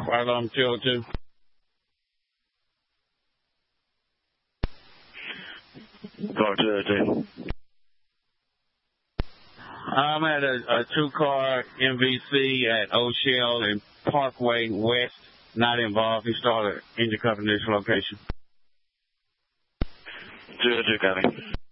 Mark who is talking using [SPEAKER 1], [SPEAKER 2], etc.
[SPEAKER 1] Right on 202.
[SPEAKER 2] Car 202.
[SPEAKER 1] I'm at a two-car MVC at O'Shell and Parkway West. Not involved. He started in the confidential location.
[SPEAKER 2] 202, copy.